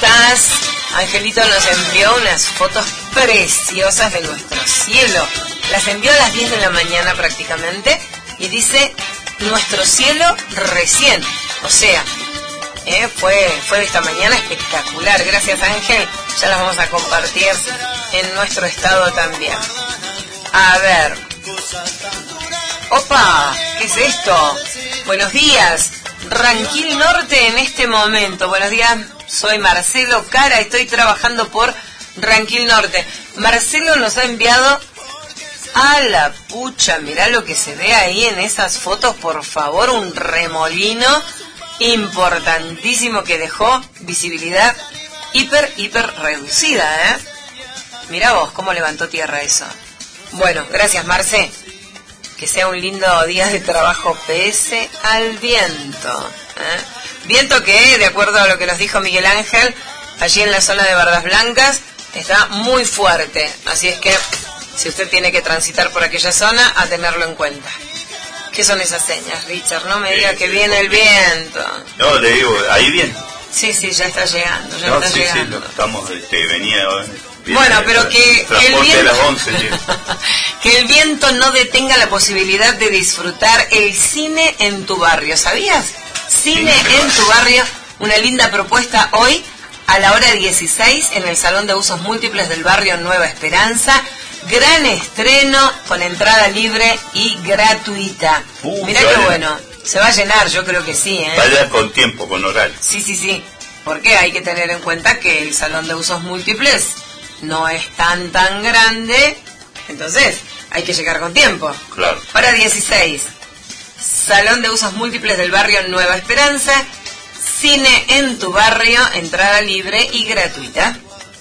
estás? Angelito nos envió unas fotos preciosas de nuestro cielo. Las envió a las 10 de la mañana prácticamente y dice nuestro cielo recién. O sea, fue esta mañana espectacular. Gracias, Ángel. Ya las vamos a compartir en nuestro estado también. A ver. ¡Opa! ¿Qué es esto? Buenos días. Ranquil Norte en este momento. Buenos días, soy Marcelo Cara, estoy trabajando por Ranquil Norte. Marcelo nos ha enviado a la pucha, mirá lo que se ve ahí en esas fotos, por favor, un remolino importantísimo que dejó visibilidad hiper reducida, Mirá vos cómo levantó tierra eso. Bueno, gracias, Marce. Que sea un lindo día de trabajo pese al viento. Viento que, de acuerdo a lo que nos dijo Miguel Ángel, allí en la zona de Bardas Blancas, está muy fuerte. Así es que, si usted tiene que transitar por aquella zona, a tenerlo en cuenta. ¿Qué son esas señas, Richard? No me diga que viene el viento. No, le digo, ahí viene. Sí, ya está llegando, Sí, estamos, venía... Bien, bueno, pero que el viento, las 11, que el viento no detenga la posibilidad de disfrutar el cine en tu barrio, ¿sabías? Cine en tu barrio, una linda propuesta hoy a la hora 16 en el Salón de Usos Múltiples del barrio Nueva Esperanza. Gran estreno con entrada libre y gratuita. Mirá qué bueno, se va a llenar, yo creo que sí, Vaya con tiempo, con horario. Sí, porque hay que tener en cuenta que el Salón de Usos Múltiples no es tan grande, entonces hay que llegar con tiempo. Claro. Hora 16, Salón de Usos Múltiples del barrio Nueva Esperanza, cine en tu barrio, entrada libre y gratuita.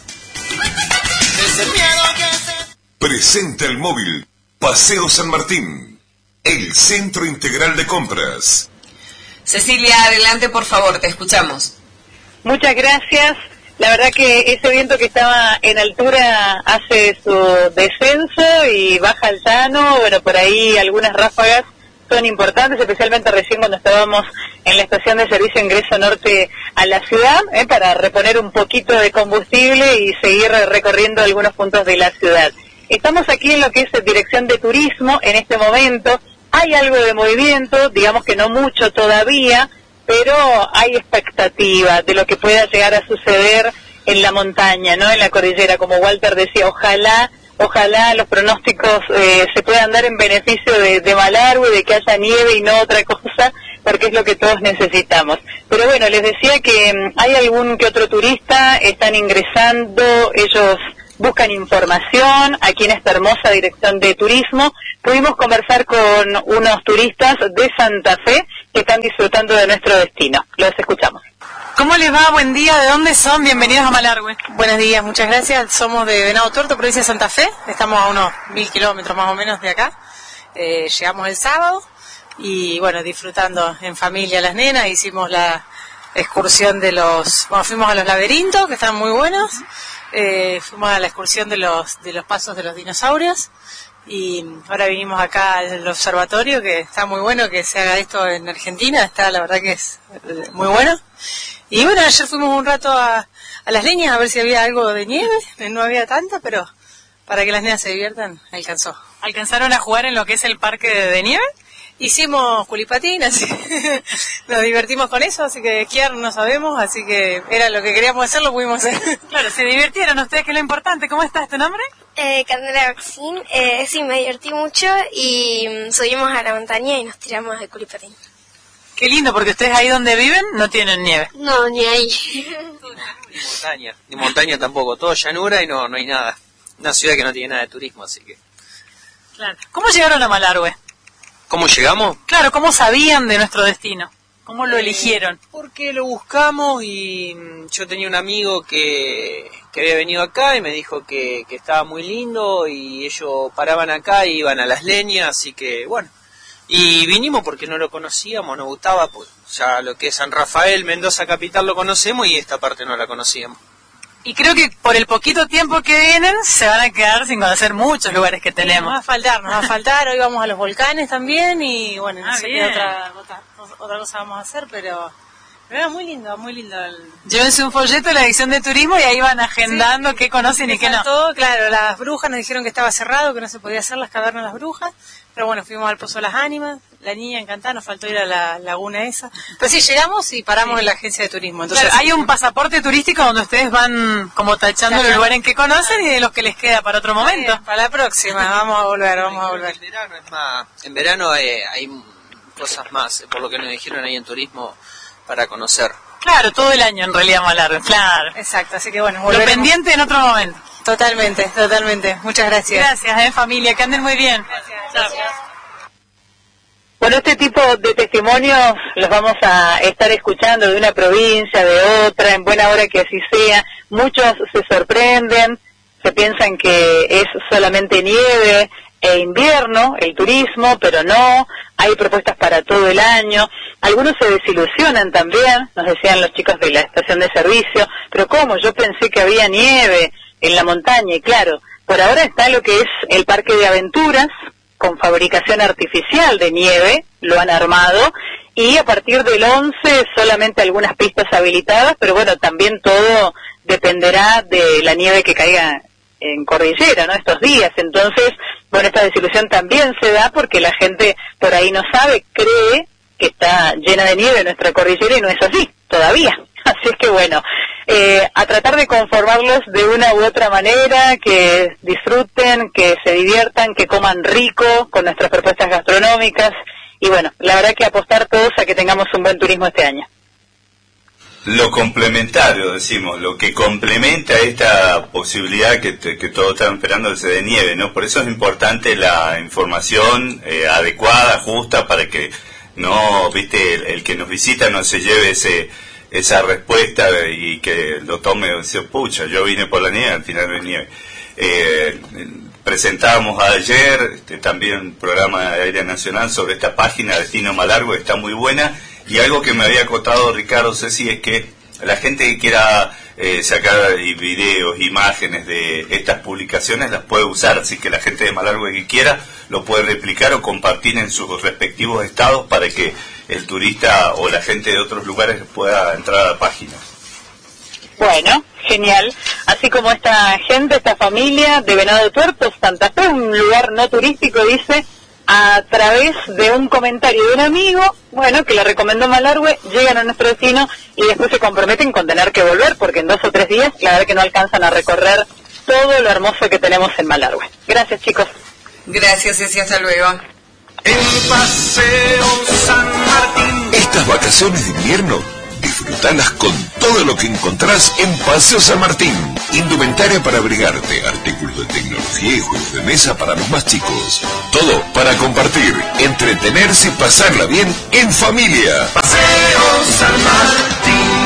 Presenta el móvil Paseo San Martín, el centro integral de compras. Cecilia, adelante por favor, te escuchamos. Muchas gracias. La verdad que ese viento que estaba en altura hace su descenso y baja al llano. Bueno, por ahí algunas ráfagas son importantes, especialmente recién cuando estábamos en la estación de servicio Ingreso Norte a la ciudad, para reponer un poquito de combustible y seguir recorriendo algunos puntos de la ciudad. Estamos aquí en lo que es dirección de turismo en este momento. Hay algo de movimiento, digamos que no mucho todavía, pero hay expectativa de lo que pueda llegar a suceder en la montaña, ¿no? En la cordillera, como Walter decía, ojalá los pronósticos se puedan dar en beneficio de Malargüe, de que haya nieve y no otra cosa, porque es lo que todos necesitamos. Pero bueno, les decía que hay algún que otro turista, están ingresando, ellos buscan información aquí en esta hermosa dirección de turismo. Pudimos conversar con unos turistas de Santa Fe que están disfrutando de nuestro destino. Los escuchamos. ¿Cómo les va? Buen día. ¿De dónde son? Bienvenidos a Malargüe. Buenos días, muchas gracias. Somos de Venado Tuerto, provincia de Santa Fe. Estamos a unos 1000 kilómetros más o menos de acá. Llegamos el sábado y bueno, disfrutando en familia las nenas. Hicimos la excursión fuimos a los laberintos, que están muy buenos. Fuimos a la excursión de los pasos de los dinosaurios. Y ahora vinimos acá al observatorio, que está muy bueno que se haga esto en Argentina, la verdad que es muy bueno. Y bueno, ayer fuimos un rato a las leñas a ver si había algo de nieve, no había tanta, pero para que las nenas se diviertan, alcanzó. ¿Alcanzaron a jugar en lo que es el parque de nieve? Hicimos culipatín, así que nos divertimos con eso, así que esquiar no sabemos, así que era lo que queríamos hacer, lo pudimos hacer. Claro, se divirtieron ustedes, que es lo importante. ¿Cómo está tu nombre? Candela Baxín. Sí, me divertí mucho y subimos a la montaña y nos tiramos de culipatín. Qué lindo, porque ustedes ahí donde viven no tienen nieve. No, ni ahí. Ni montaña tampoco, todo llanura y no hay nada. Una ciudad que no tiene nada de turismo, así que... Claro. ¿Cómo llegaron a Malargüe? ¿Cómo llegamos? Claro, ¿cómo sabían de nuestro destino? ¿Cómo lo eligieron? Porque lo buscamos y yo tenía un amigo que había venido acá y me dijo que estaba muy lindo y ellos paraban acá y iban a las leñas, así que bueno. Y vinimos porque no lo conocíamos, nos gustaba, pues ya lo que es San Rafael, Mendoza capital lo conocemos y esta parte no la conocíamos. Y creo que por el poquito tiempo que vienen se van a quedar sin conocer muchos lugares que tenemos. Nos va a faltar, hoy vamos a los volcanes también y bueno, no sé qué otra cosa vamos a hacer, pero Era muy lindo, muy lindo. Llévense un folleto de la edición de turismo y ahí van agendando Sí, qué conocen y qué no. Todo, claro, las brujas nos dijeron que estaba cerrado, que no se podía hacer las cavernas de las brujas, pero bueno, fuimos al Pozo de las Ánimas, la niña encantada, nos faltó ir a la laguna esa. Pero sí, llegamos y paramos en la agencia de turismo. Entonces, Claro, hay un pasaporte turístico donde ustedes van como tachando los lugares que conocen y de los que les queda para otro momento. Para la próxima, vamos a volver. En verano es más, en verano hay cosas más, por lo que nos dijeron ahí en turismo, para conocer. Claro, todo el año en realidad más largo, claro. Exacto, así que bueno, Lo volveremos. pendiente en otro momento. Totalmente. Muchas gracias. Gracias, familia, que anden muy bien. Gracias. Bueno, este tipo de testimonios los vamos a estar escuchando de una provincia, de otra, en buena hora que así sea. Muchos se sorprenden, se piensan que es solamente nieve e invierno, el turismo, pero no, hay propuestas para todo el año. Algunos se desilusionan también, nos decían los chicos de la estación de servicio, pero ¿cómo? Yo pensé que había nieve en la montaña, y claro, por ahora está lo que es el parque de aventuras, con fabricación artificial de nieve, lo han armado, y a partir del 11 solamente algunas pistas habilitadas, pero bueno, también todo dependerá de la nieve que caiga en cordillera, ¿no? Estos días. Entonces, bueno, esta desilusión también se da porque la gente por ahí no sabe, cree que está llena de nieve nuestra cordillera y no es así, todavía. Así es que bueno, a tratar de conformarlos de una u otra manera, que disfruten, que se diviertan, que coman rico con nuestras propuestas gastronómicas y bueno, la verdad que apostar todos a que tengamos un buen turismo este año. Lo complementario, decimos, lo que complementa esta posibilidad que todos están esperando que se dé nieve, ¿no? Por eso es importante la información adecuada, justa, para que no, viste, el que nos visita no se lleve esa respuesta y que lo tome y dice, pucha, yo vine por la nieve, al final no hay nieve. Presentábamos ayer también un programa de Aire Nacional sobre esta página Destino Malargüe, está muy buena, y algo que me había contado Ricardo Ceci es que la gente que quiera sacar videos, imágenes de estas publicaciones las puede usar, así que la gente de Malargüe que quiera lo puede replicar o compartir en sus respectivos estados para que el turista o la gente de otros lugares pueda entrar a la página. Bueno, genial. Así como esta gente, esta familia de Venado Tuerto, Santa Fe, un lugar no turístico, dice, a través de un comentario de un amigo, bueno, que le recomendó Malargüe, llegan a nuestro destino y después se comprometen con tener que volver, porque en 2 o 3 días, la verdad que no alcanzan a recorrer todo lo hermoso que tenemos en Malargüe. Gracias, chicos. Gracias, Ceci, hasta luego. El Paseo San Martín. Estas vacaciones de invierno, disfrutalas con todo lo que encontrás en Paseo San Martín. Indumentaria para abrigarte, artículos de tecnología y juegos de mesa para los más chicos. Todo para compartir, entretenerse y pasarla bien en familia. Paseo San Martín.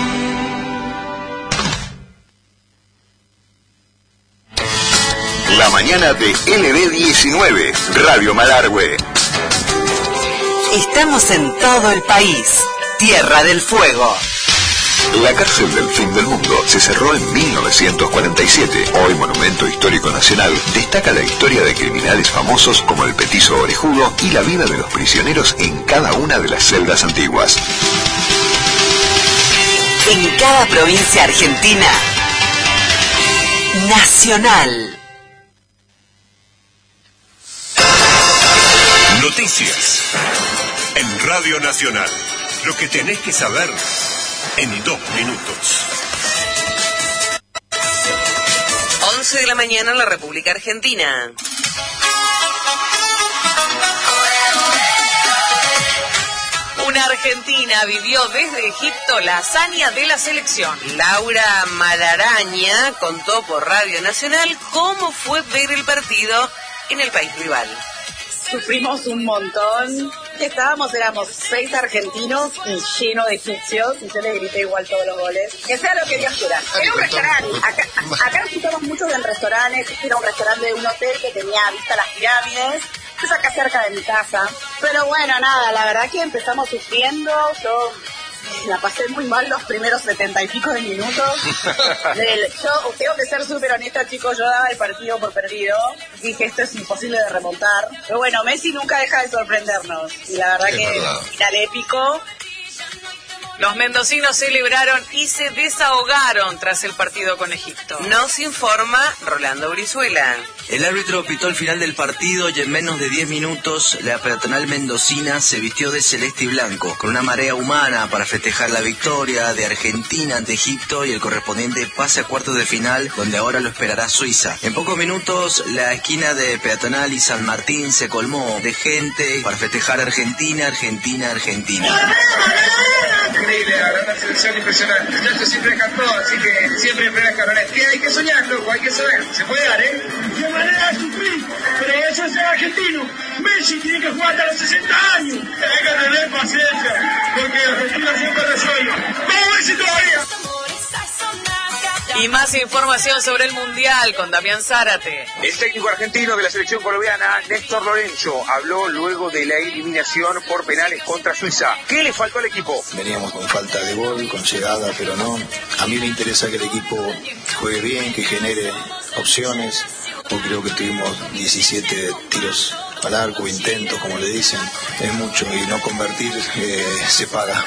La mañana de LB19, Radio Malargüe. Estamos en todo el país. Tierra del Fuego. La cárcel del fin del mundo se cerró en 1947. Hoy Monumento Histórico Nacional destaca la historia de criminales famosos como el Petizo Orejudo y la vida de los prisioneros en cada una de las celdas antiguas. En cada provincia argentina, Nacional. Noticias en Radio Nacional. Lo que tenés que saber en 2 minutos. 11 de la mañana en la República Argentina. Una argentina vivió desde Egipto la hazaña de la selección. Laura Malaraña contó por Radio Nacional cómo fue ver el partido en el país rival. Sufrimos un montón. Éramos 6 argentinos y lleno de egipcios, y yo le grité igual todos los goles. Que sea lo que Dios quiera. Era un restaurante. Acá nos juntamos mucho en restaurantes. Era un restaurante de un hotel que tenía vista a las pirámides. Es acá cerca de mi casa. Pero bueno, nada, la verdad que empezamos sufriendo. Yo la pasé muy mal los primeros 70 y pico de minutos. Yo tengo que ser súper honesta, chicos, yo daba el partido por perdido. Dije, esto es imposible de remontar. Pero bueno, Messi nunca deja de sorprendernos. Y la verdad que final épico. Los mendocinos celebraron y se desahogaron tras el partido con Egipto. Nos informa Rolando Brizuela. El árbitro pitó el final del partido y en menos de 10 minutos la peatonal mendocina se vistió de celeste y blanco, con una marea humana para festejar la victoria de Argentina ante Egipto y el correspondiente pase a cuartos de final, donde ahora lo esperará Suiza. En pocos minutos la esquina de Peatonal y San Martín se colmó de gente para festejar Argentina, Argentina, Argentina. Increíble, la verdad, una selección impresionante. Esto siempre encantó, así que siempre esperas cabrones. Que hay que soñar, loco, hay que saber. Se puede dar, ¿eh? ¡Qué manera de sufrir! Pero eso es ser argentino. Messi tiene que jugar hasta los 60 años. Hay que tener paciencia, porque Argentina siempre resuelve. ¡Vamos Messi todavía! Y más información sobre el Mundial con Damián Zárate. El técnico argentino de la selección colombiana, Néstor Lorenzo, habló luego de la eliminación por penales contra Suiza. ¿Qué le faltó al equipo? Veníamos con falta de gol, con llegada, pero no. A mí me interesa que el equipo juegue bien, que genere opciones. Yo creo que tuvimos 17 tiros al arco, intentos, como le dicen. Es mucho y no convertir se paga.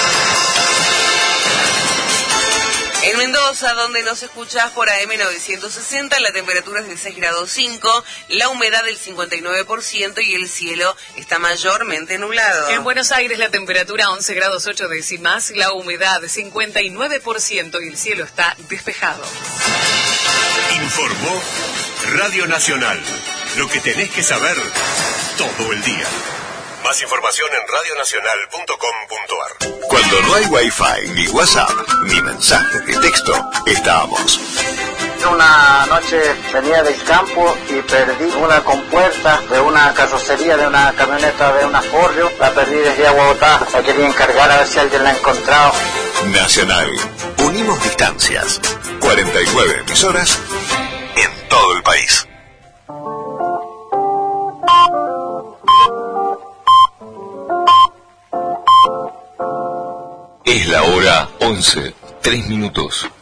En Mendoza, donde nos escuchás por AM 960, la temperatura es de 6 grados 5, la humedad del 59% y el cielo está mayormente nublado. En Buenos Aires la temperatura 11 grados 8 décimas, la humedad 59% y el cielo está despejado. Informó Radio Nacional. Lo que tenés que saber todo el día. Más información en radionacional.com.ar. Cuando no hay Wi-Fi, ni WhatsApp, ni mensajes de texto, estábamos. Una noche venía del campo y perdí una compuerta de una carrocería de una camioneta de una Forrio. La perdí desde Bogotá, la quería encargar a ver si alguien la ha encontrado. Nacional. Unimos distancias. 49 emisoras en todo el país. Es la hora 11:03.